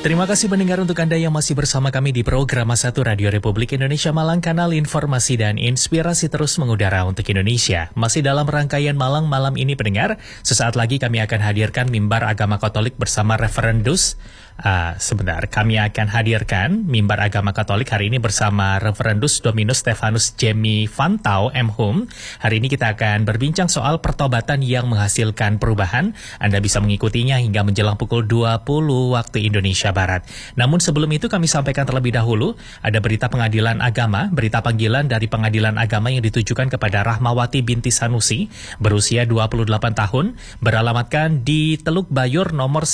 Terima kasih pendengar untuk Anda yang masih bersama kami di program 1 Radio Republik Indonesia Malang, kanal informasi dan inspirasi terus mengudara untuk Indonesia. Masih dalam rangkaian Malang malam ini pendengar, sesaat lagi kami akan hadirkan mimbar agama Katolik bersama Reverendus. Kami akan hadirkan mimbar agama Katolik hari ini bersama Reverendus Dominus Stefanus Jemi Fantau, M.Hum. Hari ini kita akan berbincang soal pertobatan yang menghasilkan perubahan. Anda bisa mengikutinya hingga menjelang pukul 20 waktu Indonesia Barat. Namun sebelum itu kami sampaikan terlebih dahulu, ada berita pengadilan agama, berita panggilan dari pengadilan agama yang ditujukan kepada Rahmawati binti Sanusi, berusia 28 tahun, beralamatkan di Teluk Bayur nomor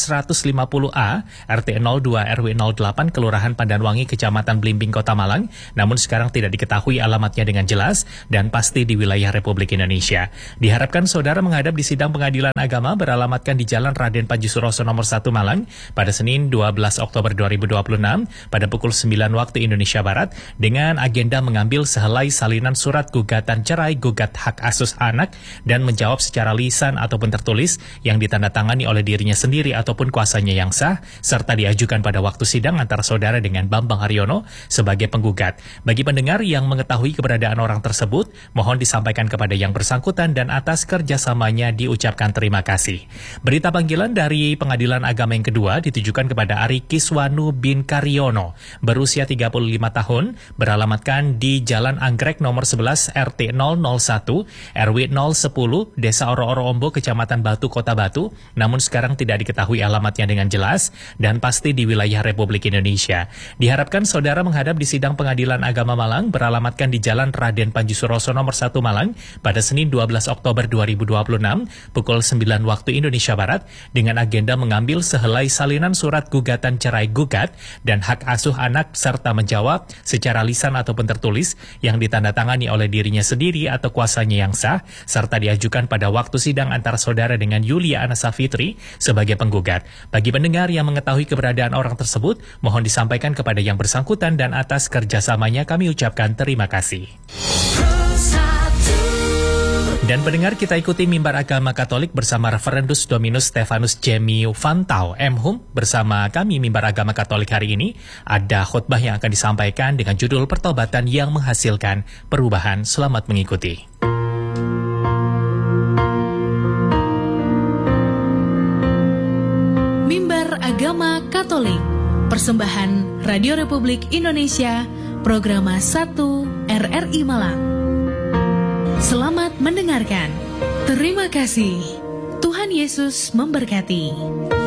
150A, RT 02 RW 08, Kelurahan Pandanwangi, Kecamatan Blimbing, Kota Malang, namun sekarang tidak diketahui alamatnya dengan jelas dan pasti di wilayah Republik Indonesia. Diharapkan saudara menghadap di sidang pengadilan agama beralamatkan di Jalan Raden Panji Suroso nomor 1 Malang pada Senin 12 Oktober 2026 pada pukul 9 waktu Indonesia Barat dengan agenda mengambil sehelai salinan surat gugatan cerai gugat hak asuh anak dan menjawab secara lisan ataupun tertulis yang ditandatangani oleh dirinya sendiri ataupun kuasanya yang sah, serta diajukan pada waktu sidang antara saudara dengan Bambang Haryono sebagai penggugat. Bagi pendengar yang mengetahui keberadaan orang tersebut, mohon disampaikan kepada yang bersangkutan dan atas kerjasamanya diucapkan terima kasih. Berita panggilan dari pengadilan agama yang kedua ditujukan kepada Ari Kiswanu bin Karyono, berusia 35 tahun, beralamatkan di Jalan Anggrek nomor 11 RT 001 RW 010 Desa Oro-Oro Ombo, Kecamatan Batu, Kota Batu, namun sekarang tidak diketahui alamatnya dengan jelas dan pasti di wilayah Republik Indonesia. Diharapkan saudara menghadap di sidang pengadilan agama Malang beralamatkan di Jalan Raden Panji Suroso nomor 1 Malang pada Senin 12 Oktober 2026 pukul 9 waktu Indonesia Barat dengan agenda mengambil sehelai salinan surat gugatan cerai gugat dan hak asuh anak serta menjawab secara lisan ataupun tertulis yang ditandatangani oleh dirinya sendiri atau kuasanya yang sah serta diajukan pada waktu sidang antara saudara dengan Yulia Anasafitri sebagai penggugat. Bagi pendengar yang mengetahui keberadaan orang tersebut, mohon disampaikan kepada yang bersangkutan dan atas kerjasamanya kami ucapkan terima kasih. Dan pendengar, kita ikuti mimbar agama Katolik bersama Reverendus Dominus Stefanus Jemi Fantau, M.Hum. Bersama kami mimbar agama Katolik hari ini, ada khotbah yang akan disampaikan dengan judul Pertobatan yang Menghasilkan Perubahan. Selamat mengikuti. Mimbar Agama Katolik, persembahan Radio Republik Indonesia, Program 1 RRI Malang. Selamat mendengarkan. Terima kasih. Tuhan Yesus memberkati.